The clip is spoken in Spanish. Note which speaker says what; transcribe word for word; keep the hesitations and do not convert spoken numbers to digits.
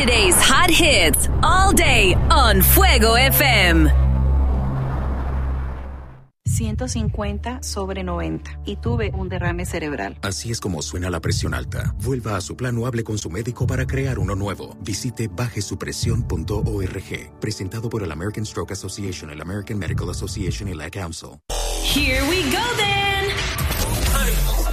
Speaker 1: Today's hot hits all day on Fuego F M.
Speaker 2: ciento cincuenta sobre noventa y tuve un derrame cerebral.
Speaker 3: Así es como suena la presión alta. Vuelva a su plan o hable con su médico para crear uno nuevo. Visite baje su presión punto org. Presentado por el American Stroke Association, el American Medical Association y la Council.
Speaker 1: Here we go then.